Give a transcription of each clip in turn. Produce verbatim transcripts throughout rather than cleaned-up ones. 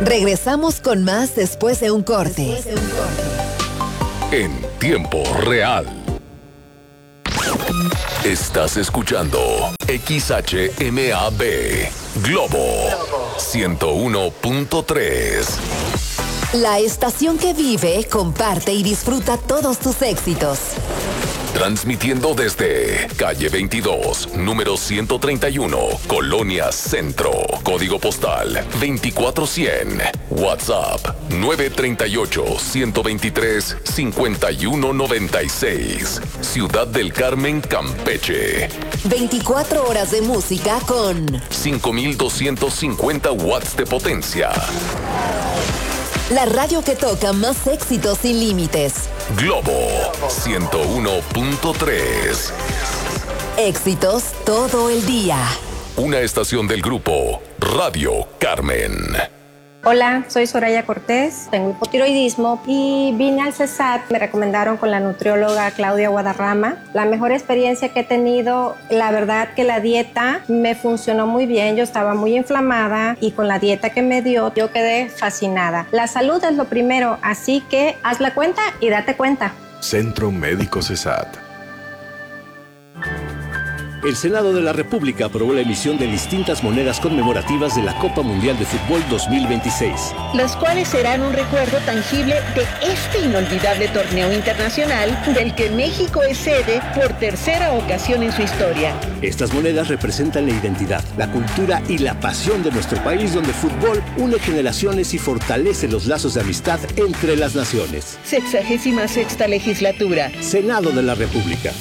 Regresamos con más después de un corte. Después de un corte. En tiempo real. Estás escuchando X H M A B Globo ciento uno punto tres. La estación que vive, comparte y disfruta todos tus éxitos. Transmitiendo desde calle veintidós, número ciento treinta y uno, Colonia Centro. Código postal veinticuatro cien. WhatsApp nueve tres ocho, uno dos tres, cinco uno nueve seis. Ciudad del Carmen, Campeche. veinticuatro horas de música con cinco mil doscientos cincuenta watts de potencia. La radio que toca más éxitos sin límites. Globo ciento uno punto tres. Éxitos todo el día. Una estación del grupo Radio Carmen. Hola, soy Soraya Cortés, tengo hipotiroidismo y vine al CESAT. Me recomendaron con la nutrióloga Claudia Guadarrama. La mejor experiencia que he tenido, la verdad que la dieta me funcionó muy bien. Yo estaba muy inflamada y con la dieta que me dio, yo quedé fascinada. La salud es lo primero, así que haz la cuenta y date cuenta. Centro Médico CESAT. El Senado de la República aprobó la emisión de distintas monedas conmemorativas de la Copa Mundial de Fútbol dos mil veintiséis. Las cuales serán un recuerdo tangible de este inolvidable torneo internacional del que México es sede por tercera ocasión en su historia. Estas monedas representan la identidad, la cultura y la pasión de nuestro país, donde el fútbol une generaciones y fortalece los lazos de amistad entre las naciones. Sexagésima sexta legislatura. Senado de la República.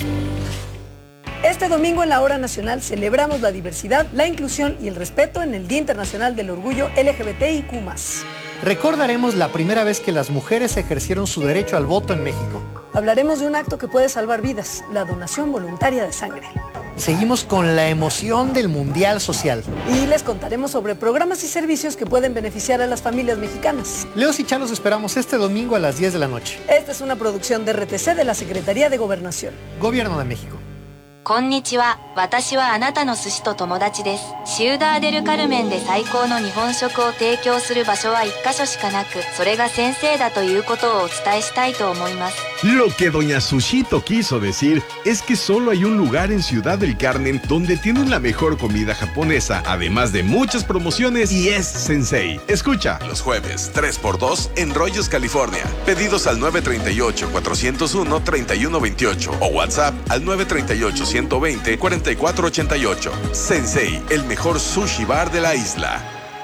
Este domingo en la Hora Nacional celebramos la diversidad, la inclusión y el respeto en el Día Internacional del Orgullo L G B T I Q más. Recordaremos la primera vez que las mujeres ejercieron su derecho al voto en México. Hablaremos de un acto que puede salvar vidas, la donación voluntaria de sangre. Seguimos con la emoción del Mundial Social. Y les contaremos sobre programas y servicios que pueden beneficiar a las familias mexicanas. Leos y Chá los esperamos este domingo a las diez de la noche. Esta es una producción de R T C de la Secretaría de Gobernación. Gobierno de México. こんにちは。私はあなたの寿司と友達です。シウダーデルカルメンで最高の日本食を提供する場所は一カ所しかなく、それが先生だということをお伝えしたいと思います。 Lo que doña Sushito quiso decir es que solo hay un lugar en Ciudad del Carmen donde tienen la mejor comida japonesa, además de muchas promociones, y es Sensei. Escucha. Los jueves, tres por dos en Rollos, California. Pedidos al nueve tres ocho, cuatro cero uno, tres uno dos ocho o WhatsApp al nueve tres ocho, uno dos cero, cuatro cuatro ocho ocho. Sensei, el mejor sushi bar de la isla.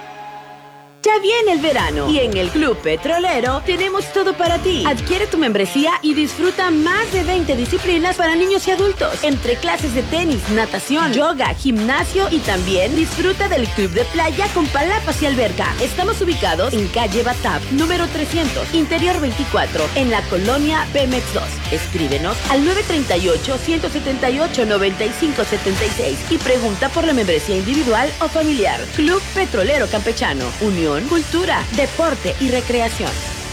Ya viene el verano y en el Club Petrolero tenemos todo para ti. Adquiere tu membresía y disfruta más de veinte disciplinas para niños y adultos, entre clases de tenis, natación, yoga, gimnasio y también disfruta del club de playa con palapas y alberca. Estamos ubicados en calle Batap, número trescientos, interior veinticuatro, en la colonia Pemex dos. Escríbenos al nueve tres ocho, uno siete ocho, nueve cinco siete seis y pregunta por la membresía individual o familiar. Club Petrolero Campechano, Unión, cultura, deporte y recreación.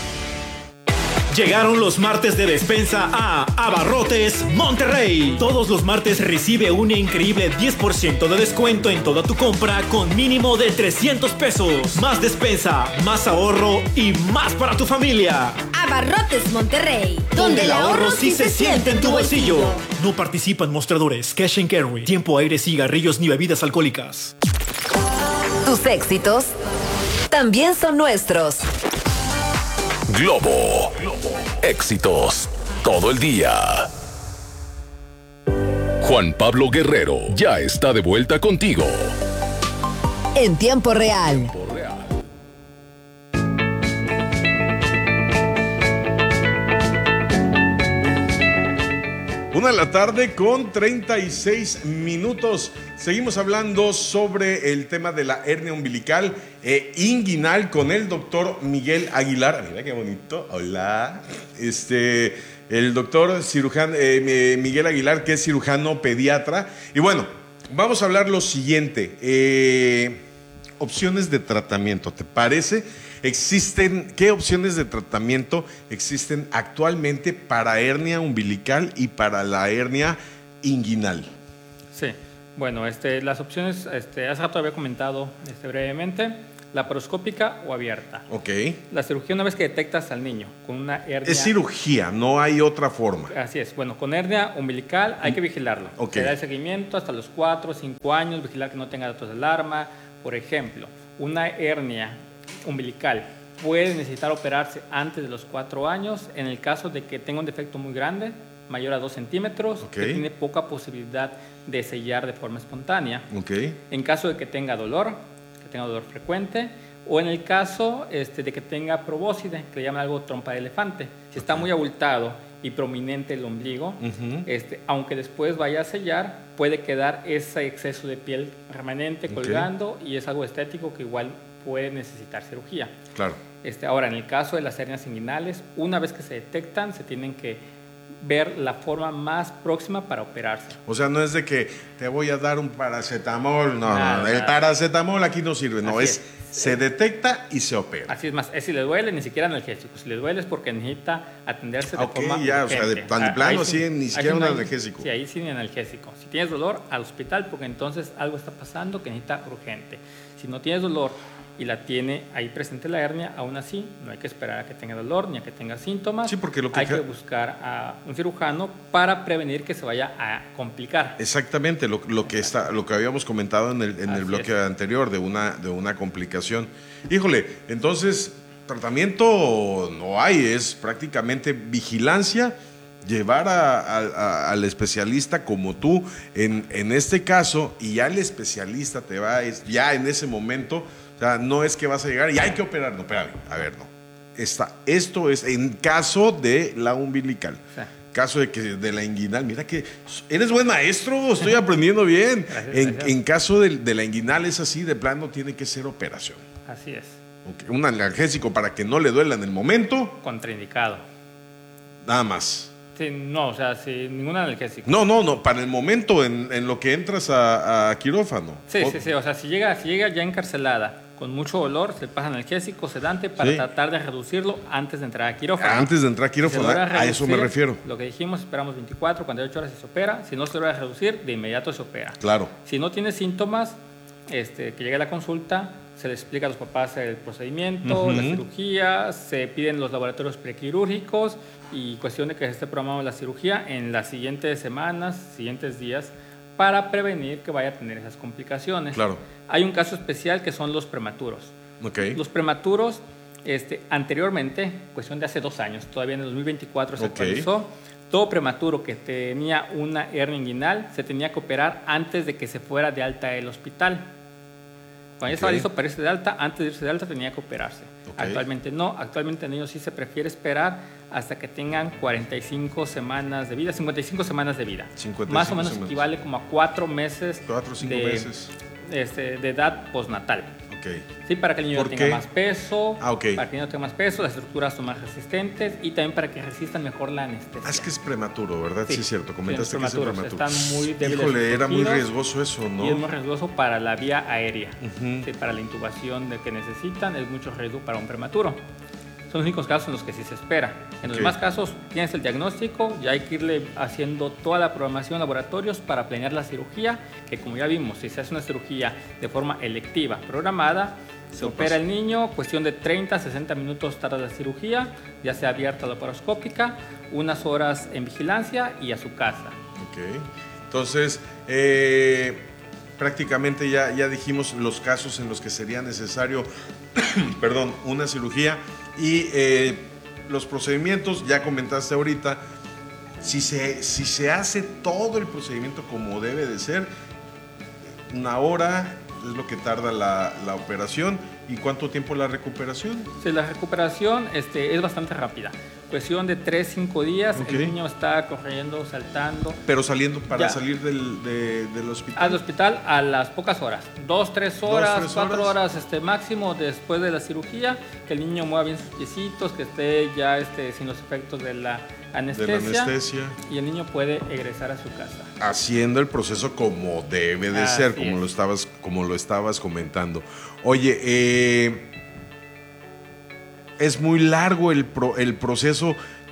Llegaron los martes de despensa a Abarrotes Monterrey. Todos los martes recibe un increíble diez por ciento de descuento en toda tu compra con mínimo de trescientos pesos. Más despensa, más ahorro y más para tu familia. Abarrotes Monterrey, donde, donde el ahorro sí se siente en tu bolsillo. No participan mostradores, cash and carry, tiempo, aire, cigarrillos ni bebidas alcohólicas. Tus éxitos también son nuestros. Globo. Éxitos todo el día. Juan Pablo Guerrero ya está de vuelta contigo. En tiempo real. Una de la tarde con treinta y seis minutos. Seguimos hablando sobre el tema de la hernia umbilical e inguinal con el doctor Miguel Aguilar. Mira qué bonito. Hola. Este, el doctor cirujano eh, Miguel Aguilar, que es cirujano pediatra. Y bueno, vamos a hablar lo siguiente. Eh, opciones de tratamiento, ¿te parece? Existen, ¿qué opciones de tratamiento existen actualmente para hernia umbilical y para la hernia inguinal? Sí, bueno, este, las opciones, este, hace rato había comentado este, brevemente, laparoscópica o abierta. Ok. La cirugía, una vez que detectas al niño con una hernia... Es cirugía, no hay otra forma. Así es. Bueno, con hernia umbilical hay que vigilarlo. Ok. Se da el seguimiento hasta los cuatro o cinco años, vigilar que no tenga datos de alarma. Por ejemplo, una hernia umbilical puede necesitar operarse antes de los cuatro años en el caso de que tenga un defecto muy grande, mayor a dos centímetros, Okay. que tiene poca posibilidad de sellar de forma espontánea. Okay. En caso de que tenga dolor, que tenga dolor frecuente, o en el caso este, de que tenga probóscide, que le llaman algo trompa de elefante. Si está muy abultado y prominente el ombligo, Uh-huh. este, aunque después vaya a sellar, puede quedar ese exceso de piel remanente Okay. colgando y es algo estético que igual puede necesitar cirugía. Claro. Este, ahora, en el caso de las hernias inguinales, una vez que se detectan, se tienen que ver la forma más próxima para operarse. O sea, no es de que te voy a dar un paracetamol. No, Nada, no, el nada. paracetamol aquí no sirve. No, Así es, se detecta y se opera. Así es más, es si le duele, ni siquiera analgésico. Si le duele es porque necesita atenderse de Ok, forma ya, o sea, de- urgente. tan de Ah, plano, ahí así, ni ahí siquiera un no hay- analgésico. Sí, ahí sí ni analgésico. Si tienes dolor, al hospital, porque entonces algo está pasando que necesita urgente. Si no tienes dolor y la tiene ahí presente la hernia, aún así no hay que esperar a que tenga dolor ni a que tenga síntomas. Sí, porque lo que hay ca- que buscar a un cirujano para prevenir que se vaya a complicar. Exactamente, lo, lo que está, lo que habíamos comentado en el, en el Así bloque es. anterior de una, de una complicación. Híjole, entonces, tratamiento no hay, es prácticamente vigilancia, llevar a- a- a- al especialista como tú en, en este caso, y ya el especialista te va, es, ya en ese momento, o sea, no es que vas a llegar y hay que operar, no, espérame, a ver, no. Está, esto es en caso de la umbilical. Sí. Caso de que de la inguinal, mira que eres buen maestro, estoy aprendiendo bien. Gracias, en, gracias. en caso de, de la inguinal es así, de plano tiene que ser operación. Así es. Ok, un analgésico para que no le duela en el momento, Contraindicado. nada más. Sí, no, o sea, sin ningún analgésico. No, no, no, para el momento en, en lo que entras a, a quirófano. Sí, O- sí, sí. O sea, si llega, si llega ya encarcelada con mucho dolor, se pasa analgésico, sedante para Sí. tratar de reducirlo antes de entrar a quirófano. Antes de entrar a Si quirófano, se logra a eso me reducir, refiero. Lo que dijimos, esperamos veinticuatro, cuarenta y ocho horas y se opera. Si no se logra reducir, de inmediato se opera. Claro. Si no tiene síntomas, este, que llegue a la consulta, se le explica a los papás el procedimiento, Ujú. la cirugía, se piden los laboratorios prequirúrgicos y cuestión de que se esté programando la cirugía en las siguientes semanas, siguientes días, para prevenir que vaya a tener esas complicaciones. Claro. Hay un caso especial que son los prematuros. Ok. Los prematuros, este, anteriormente, cuestión de hace dos años, todavía en el dos mil veinticuatro se Ok. actualizó, todo prematuro que tenía una hernia inguinal se tenía que operar antes de que se fuera de alta del hospital. Cuando ya estaba Ok. listo para irse de alta, antes de irse de alta tenía que operarse. Ok. Actualmente no, actualmente en ellos sí se prefiere esperar hasta que tengan cuarenta y cinco semanas de vida, cincuenta y cinco semanas de vida. cincuenta y Más o cinco menos semanas. equivale como a cuatro meses, Cuatro o cinco de, meses. este, de edad postnatal. Ok. Sí, para que el niño ¿Por tenga qué? más peso, Ah, ok. para que el niño tenga más peso, las estructuras son más resistentes y también para que resistan mejor la anestesia. Ah, es que es prematuro, ¿verdad? Sí, Sí. es cierto. Sí, Comentaste los que es prematuros prematuro. están muy débiles Híjole, era muy protegidos riesgoso eso, ¿no? Y es muy riesgoso para la vía aérea. Ujú. Sí, para la intubación de que necesitan es mucho riesgo para un prematuro. Son los únicos casos en los que sí se espera. En los Ok. demás casos tienes el diagnóstico y hay que irle haciendo toda la programación en laboratorios para planear la cirugía, que como ya vimos, si se hace una cirugía de forma electiva programada, se No opera pasa. el niño, cuestión de treinta a sesenta minutos tarda la cirugía, ya sea abierta o laparoscópica, unas horas en vigilancia y a su casa. Ok. Entonces, eh, prácticamente ya, ya dijimos los casos en los que sería necesario, perdón, una cirugía y eh, los procedimientos, ya comentaste ahorita, si se, si se hace todo el procedimiento como debe de ser, una hora es lo que tarda la, la operación. ¿Y cuánto tiempo la recuperación? Sí, la recuperación este, es bastante rápida. Cuestión de tres a cinco días, Ok. el niño está corriendo, saltando. Pero saliendo, para Ya. salir del, de- del hospital. Al hospital a las pocas horas, dos, tres horas, tres cuatro horas. horas, este, máximo después de la cirugía, que el niño mueva bien sus piecitos, que esté ya este, sin los efectos de la anestesia, De la anestesia. y el niño puede egresar a su casa. Haciendo el proceso como debe de Así ser, como es. lo estabas, como lo estabas comentando. Oye, eh, es muy largo el, pro- el proceso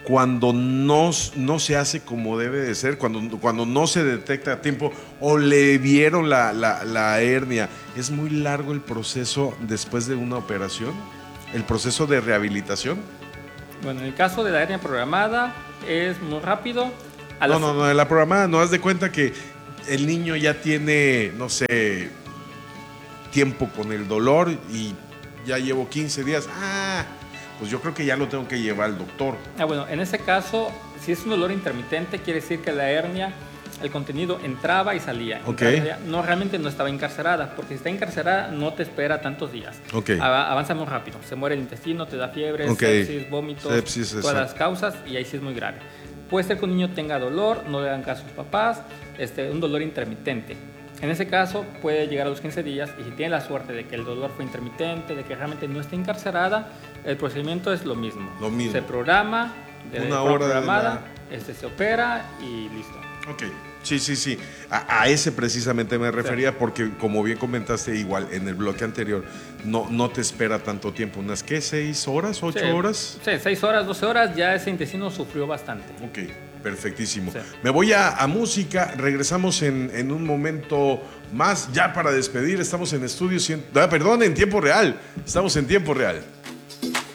cuando no, no se hace como debe de ser, cuando, cuando no se detecta a tiempo o le vieron la, la, la hernia, ¿es muy largo el proceso después de una operación? ¿El proceso de rehabilitación? Bueno, en el caso de la hernia programada es muy rápido. A no, las... no, no, en la programada no, haz de cuenta que el niño ya tiene, no sé, tiempo con el dolor y ya llevo quince días. Ah, pues yo creo que ya lo tengo que llevar al doctor. Ah, bueno, en ese caso, si es un dolor intermitente, quiere decir que la hernia, el contenido entraba y salía. Okay. Entraba, no, realmente no estaba encarcerada, porque si está encarcerada no te espera tantos días. Okay. Avanza muy rápido. Se muere el intestino, te da fiebre, okay. sepsis, vómitos, sepsis, todas exacto. las causas, y ahí sí es muy grave. Puede ser que un niño tenga dolor, no le hagan caso a sus papás, este, un dolor intermitente. En ese caso puede llegar a los quince días y si tiene la suerte de que el dolor fue intermitente, de que realmente no esté encarcerada, el procedimiento es lo mismo. Lo mismo. Se programa, de una hora programada, la... este, se opera y listo. Ok, sí, sí, sí. A, a ese precisamente me refería, sí. Porque como bien comentaste igual en el bloque anterior, no, no te espera tanto tiempo. ¿Unas qué? ¿Seis horas? ¿Ocho sí, horas? Sí, seis horas, doce horas, ya ese intestino sufrió bastante. Ok. Perfectísimo. Sí. Me voy a, a música, regresamos en, en un momento más, ya para despedir, estamos en estudio, cien, ah, perdón, en tiempo real, estamos en tiempo real.